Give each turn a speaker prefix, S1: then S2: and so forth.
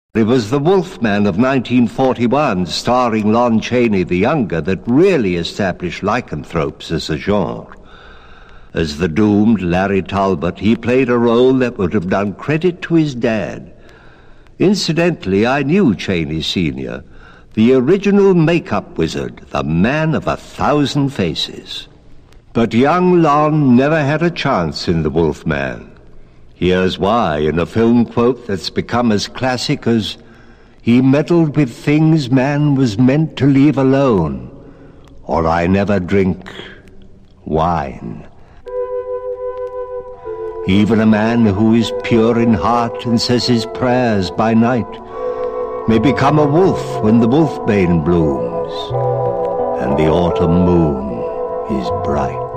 S1: It was The Wolfman of 1941, starring Lon Chaney the Younger, that really established lycanthropes as a genre. As the doomed Larry Talbot, he played a role that would have done credit to his dad. Incidentally, I knew Chaney Sr., the original makeup wizard, the man of 1,000 faces. But young Lon never had a chance in The Wolfman. Here's why, in a film quote that's become as classic as, "He meddled with things man was meant to leave alone, or I never drink wine." Even a man who is pure in heart and says his prayers by night may become a wolf when the wolfbane blooms and the autumn moon is bright.